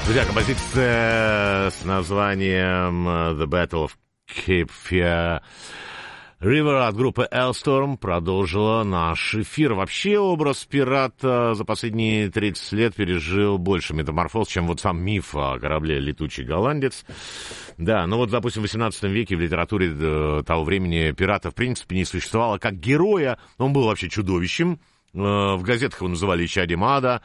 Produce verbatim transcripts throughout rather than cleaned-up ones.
Друзья, композиция с названием The Battle of Cape Fear River от группы Elstorm продолжила наш эфир. Вообще образ пирата за последние тридцать лет пережил больше метаморфоз, чем вот сам миф о корабле «Летучий голландец». Да, ну вот, допустим, в восемнадцатом веке в литературе того времени пирата в принципе не существовало как героя. Он был вообще чудовищем. В газетах его называли исчадием ада,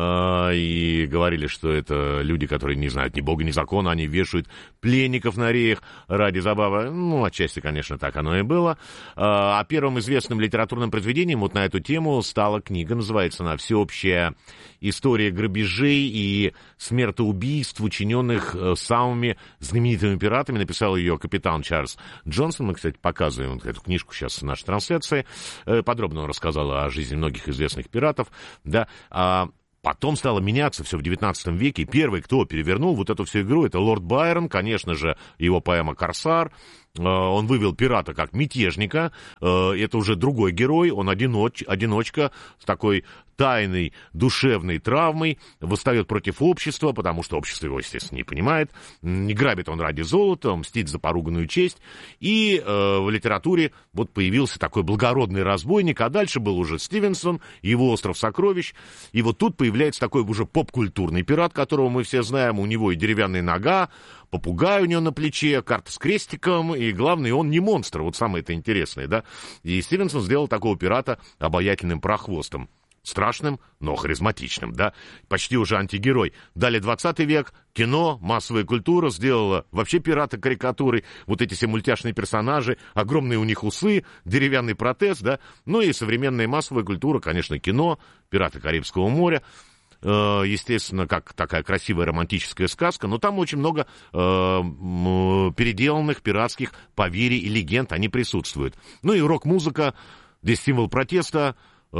и говорили, что это люди, которые не знают ни бога, ни закона, они вешают пленников на реях ради забавы. Ну, отчасти, конечно, так оно и было. А первым известным литературным произведением вот на эту тему стала книга, называется она «Всеобщая история грабежей и смертоубийств, учиненных самыми знаменитыми пиратами». Написал ее капитан Чарльз Джонсон. Мы, кстати, показываем эту книжку сейчас в нашей трансляции. Подробно он рассказал о жизни многих известных пиратов, да, а потом стало меняться все в девятнадцатом веке. Первый, кто перевернул вот эту всю игру, это лорд Байрон, конечно же, его поэма «Корсар». Он вывел пирата как мятежника, это уже другой герой, он одиноч, одиночка с такой тайной душевной травмой, восстает против общества, потому что общество его, естественно, не понимает, не грабит он ради золота, мстит за поруганную честь, и э, в литературе вот появился такой благородный разбойник, а дальше был уже Стивенсон, его «Остров сокровищ», и вот тут появляется такой уже поп-культурный пират, которого мы все знаем, у него и деревянная нога, попугай у него на плече, карта с крестиком, и главное, он не монстр, вот самое это интересное, да, и Стивенсон сделал такого пирата обаятельным прохвостом. Страшным, но харизматичным, да, почти уже антигерой. Далее двадцатый век, кино, массовая культура сделала вообще пираты карикатуры, вот эти все мультяшные персонажи, огромные у них усы, деревянный протез, да, ну и современная массовая культура, конечно, кино, «Пираты Карибского моря», э, естественно, как такая красивая романтическая сказка, но там очень много э, переделанных пиратских поверий и легенд, они присутствуют. Ну и рок-музыка, здесь символ протеста.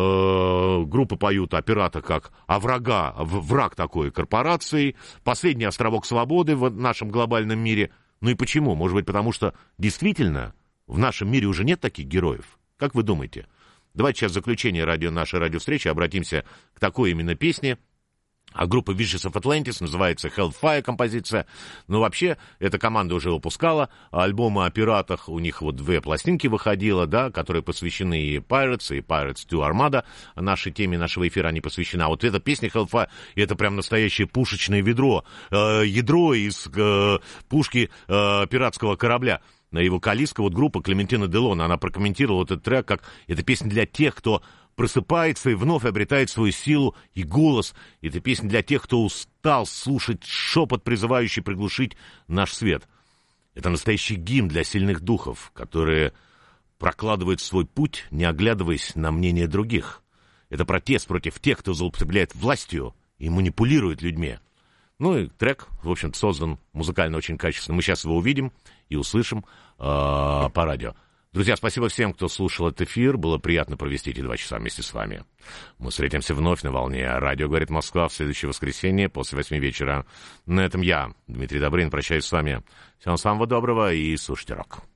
Группы поют о пиратах как о врага, враг такой корпорации, последний островок свободы в нашем глобальном мире. Ну и почему? Может быть, потому что действительно в нашем мире уже нет таких героев? Как вы думаете? Давайте сейчас в заключение радио, нашей радиовстречи обратимся к такой именно песне. А группа Vicious of Atlantis, называется Hellfire композиция. Но вообще, эта команда уже выпускала альбомы о пиратах. У них вот две пластинки выходило, да, которые посвящены и Pirates, и Pirates два Armada. Нашей теме нашего эфира они посвящены. А вот эта песня Hellfire, это прям настоящее пушечное ведро. Э, ядро из э, пушки э, пиратского корабля. На его вокалистка, вот группа Клементина Делона, она прокомментировала этот трек как «это песня для тех, кто просыпается и вновь обретает свою силу и голос. Это песня для тех, кто устал слушать шепот, призывающий приглушить наш свет. Это настоящий гимн для сильных духов, которые прокладывают свой путь, не оглядываясь на мнение других. Это протест против тех, кто злоупотребляет властью и манипулирует людьми». Ну и трек, в общем-то, создан музыкально очень качественно. Мы сейчас его увидим и услышим э, по радио. Друзья, спасибо всем, кто слушал этот эфир. Было приятно провести эти два часа вместе с вами. Мы встретимся вновь на волне «Радио говорит Москва» в следующее воскресенье после восьми вечера. На этом я, Дмитрий Добрын, прощаюсь с вами. Всем самого доброго и слушайте рок.